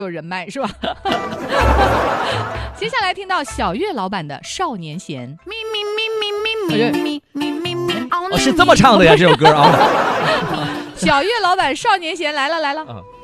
有人脉是吧？接下来听到小岳老板的《少年弦》， 是这么唱的呀，这首歌啊。 小岳老板《少年弦》来了。